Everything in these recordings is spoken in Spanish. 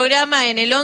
Programa en el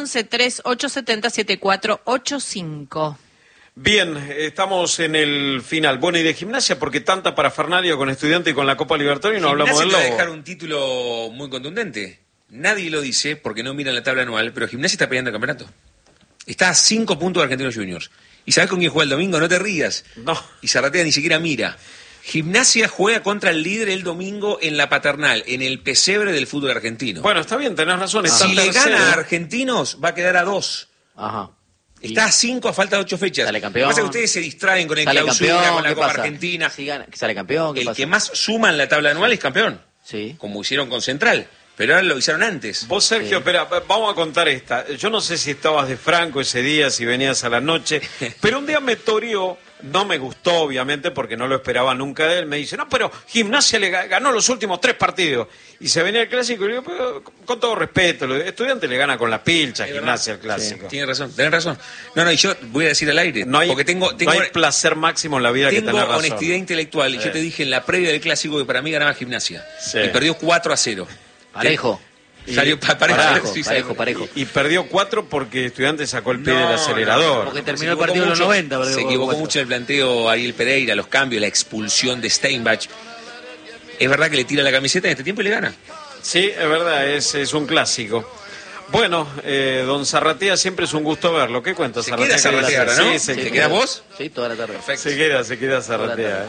11-3870-7485. Bien, estamos en el final. Bueno, y de Gimnasia, porque tanta parafernalia con Estudiantes y con la Copa Libertadores y no hablamos del Gimnasia te Lobo. va a dejar un título muy contundente. Nadie lo dice porque no miran la tabla anual, pero Gimnasia está peleando el campeonato. Está a 5 puntos de Argentinos Juniors. ¿Y sabes con quién juega el domingo? No te rías. No. Y Zarratea ni siquiera mira. Gimnasia juega contra el líder el domingo en la Paternal, en el pesebre del fútbol argentino. Bueno, está bien, tenés razón. Está Si le tercero. gana a Argentinos, va a quedar a 2. Ajá. Está a 5 a falta de 8 fechas. Sale Lo campeón. que pasa es que ustedes se distraen con el Sale clausura, campeón, con la ¿qué Copa pasa? Argentina. Si gana, sale campeón, ¿qué El pasa? que más suma en la tabla anual es campeón. Sí. Como hicieron con Central. Pero ahora lo hicieron antes. Vos, Sergio, espera, vamos a contar esta. Yo no sé si estabas de Franco ese día, si venías a la noche, pero un día me toreó, no me gustó, obviamente, porque no lo esperaba nunca de él. Me dice, no, pero Gimnasia le ganó los últimos 3 partidos. Y se venía el Clásico, y le digo, pero, con todo respeto, el Estudiante le gana con la pilcha a Gimnasia el Clásico. Tiene razón, tenés razón. No, y yo voy a decir al aire, No hay, porque no hay placer máximo en la vida que tengo tener razón. honestidad intelectual. Y yo te dije en la previa del Clásico que para mí ganaba Gimnasia. Sí. Y perdió 4-0. Parejo. Salió Parejo. Y perdió 4 porque Estudiante sacó el pie No, del acelerador. Porque Se terminó el equivocó partido en los mucho, 90. Se equivocó mucho en el planteo Ariel Pereira, los cambios, la expulsión de Steinbach. Es verdad que le tira la camiseta en este tiempo y le gana. Sí, es verdad, es un clásico. Bueno, don Zarratea, siempre es un gusto verlo. ¿Qué cuenta Se Zarratea? queda Zarratea ahora, ¿no? Sí, ¿Se queda vos? Sí, toda la tarde. Perfecto. Se queda Zarratea.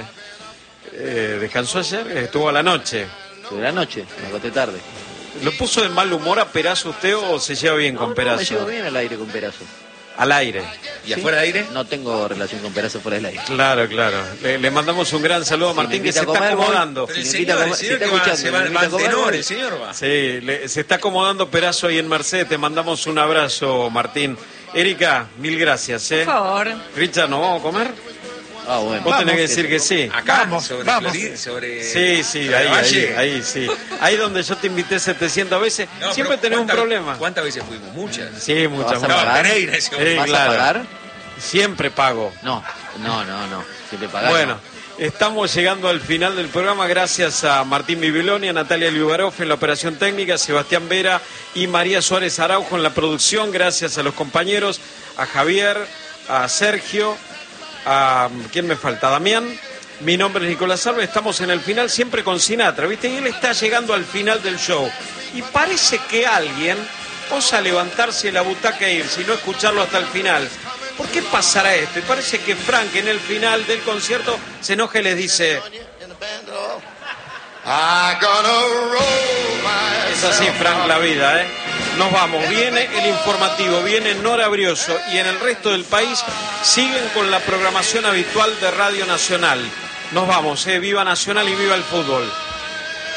¿Descansó ayer? Estuvo a la noche. De la noche, me acosté tarde. ¿Lo puso de mal humor a Perazo usted o se lleva bien con Me Perazo? llevo bien al aire con Perazo. Al aire. ¿Y afuera de aire? No tengo relación con Perazo fuera del aire. Claro. Le mandamos un gran saludo a Si Martín, me que invita se a comer, está voy. acomodando. Pero el Si me invita a señor, comer- el si está señor que va, escuchando, se va me al invita a comer, tenor, voy. el señor va. Sí, se está acomodando Perazo ahí en Mercedes. Te mandamos un abrazo, Martín. Erika, mil gracias. Por favor. Richard, ¿nos vamos a comer? Ah, bueno. Vos tenés que decir que sí. Acá, Vamos, sobre vamos. Florida, sobre... Sí, sobre ahí, Valle. sí. Ahí donde yo te invité 700 veces, No, siempre pero tenés un ¿cuántas- problema. ¿Cuántas veces fuimos? Muchas. Sí, muchas, ¿Vas a muchas. pagar? Pereira, ese hombre. Sí, ¿Vas claro. a pagar? Siempre pago. No. Siempre pagar. Bueno, estamos llegando al final del programa. Gracias a Martín Bibiloni, a Natalia Liubaroff en la operación técnica, a Sebastián Vera y María Suárez Araujo en la producción. Gracias a los compañeros, a Javier, a Sergio, a... ¿quién me falta? Damián. Mi nombre es Nicolás Salve. Estamos en el final siempre con Sinatra, ¿viste? Y él está llegando al final del show. Y parece que alguien osa levantarse de la butaca e irse y no escucharlo hasta el final. ¿Por qué pasará esto? Y parece que Frank en el final del concierto se enoja y les dice... Es así, Frank, la vida, ¿eh? Nos vamos. Viene el informativo, viene Nora Brioso y en el resto del país siguen con la programación habitual de Radio Nacional. Nos vamos, ¿eh? Viva Nacional y viva el fútbol.